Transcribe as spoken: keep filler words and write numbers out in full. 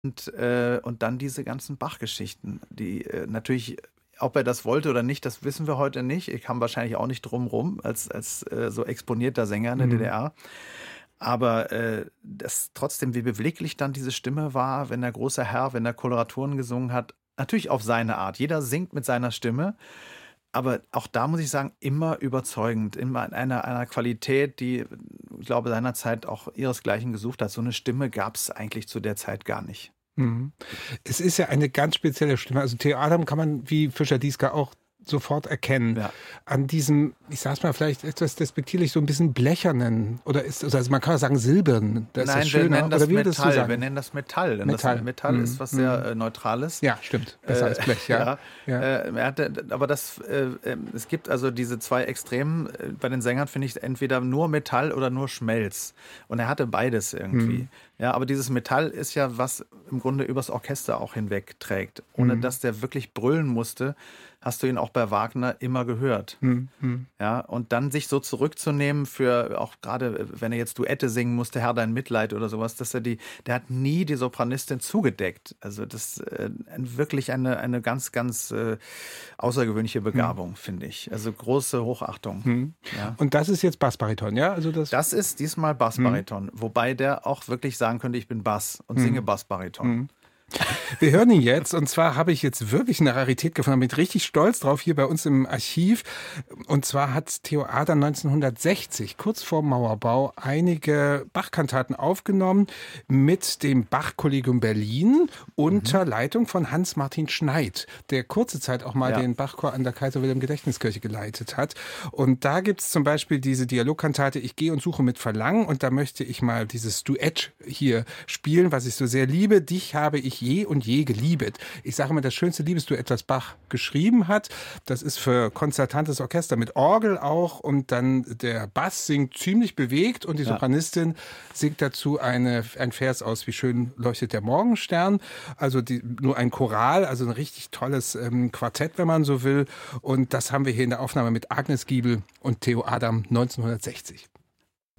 Und, äh, und dann diese ganzen Bach-Geschichten, die äh, natürlich, ob er das wollte oder nicht, das wissen wir heute nicht. Ich kam wahrscheinlich auch nicht drum rum als, als äh, so exponierter Sänger in der Mhm. D D R. Aber äh, das trotzdem, wie beweglich dann diese Stimme war, wenn der große Herr, wenn er Koloraturen gesungen hat. Natürlich auf seine Art. Jeder singt mit seiner Stimme. Aber auch da muss ich sagen, immer überzeugend, immer in einer, einer Qualität, die, ich glaube, seinerzeit auch ihresgleichen gesucht hat. So eine Stimme gab es eigentlich zu der Zeit gar nicht. Mhm. Es ist ja eine ganz spezielle Stimme. Also Theo Adam kann man wie Fischer-Dieskau auch sofort erkennen. Ja. An diesem, ich sag's mal vielleicht etwas despektierlich, so ein bisschen blechernen oder ist, also man kann auch sagen silbernen. Das Nein, ist wir schöner. nennen das Oder wie würdest du Metall. sagen? Wir nennen das Metall. Denn Metall. Das Metall Mhm. ist was Mhm. sehr äh, Neutrales. Ja, stimmt. Besser Äh, als Blech, ja. ja. ja. Äh, er hatte, aber das, äh, äh, es gibt also diese zwei Extremen. Äh, bei den Sängern finde ich entweder nur Metall oder nur Schmelz. Und er hatte beides irgendwie. Mhm. Ja, aber dieses Metall ist ja, was im Grunde übers Orchester auch hinweg trägt. Ohne Mhm. dass der wirklich brüllen musste, hast du ihn auch bei Wagner immer gehört. Mhm. Ja, und dann sich so zurückzunehmen für, auch gerade wenn er jetzt Duette singen musste, Herr, dein Mitleid oder sowas, dass er die, der hat nie die Sopranistin zugedeckt. Also das äh, wirklich eine, eine ganz, ganz äh, außergewöhnliche Begabung, mhm. finde ich. Also große Hochachtung. Mhm. Ja. Und das ist jetzt Bassbariton, ja? Also das, das ist diesmal Bassbariton, mhm. wobei der auch wirklich sagen könnte, ich bin Bass und mhm. singe Bassbariton. Mhm. Wir hören ihn jetzt und zwar habe ich jetzt wirklich eine Rarität gefunden, bin richtig stolz drauf hier bei uns im Archiv. Und zwar hat Theo Adam neunzehnhundertsechzig, kurz vor Mauerbau, einige Bach-Kantaten aufgenommen mit dem Bach-Kollegium Berlin unter mhm. Leitung von Hans-Martin Schneid, der kurze Zeit auch mal ja. den Bachchor an der Kaiser-Wilhelm-Gedächtniskirche geleitet hat. Und da gibt es zum Beispiel diese Dialogkantate Ich gehe und suche mit Verlangen und da möchte ich mal dieses Duett hier spielen, was ich so sehr liebe. Dich habe ich je und je geliebet. Ich sage immer, das schönste Liebesduett, was Bach geschrieben hat. Das ist für konzertantes Orchester mit Orgel auch und dann der Bass singt ziemlich bewegt und die Sopranistin ja. singt dazu eine, ein Vers aus Wie schön leuchtet der Morgenstern. Also die, nur ein Choral, also ein richtig tolles ähm, Quartett, wenn man so will. Und das haben wir hier in der Aufnahme mit Agnes Giebel und Theo Adam neunzehnhundertsechzig.